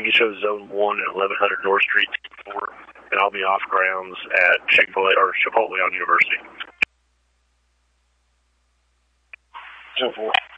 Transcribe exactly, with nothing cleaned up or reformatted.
You can show Zone one at eleven hundred North Street, four, and I'll be off grounds at Chick-fil-A or Chipotle on University. Zone four.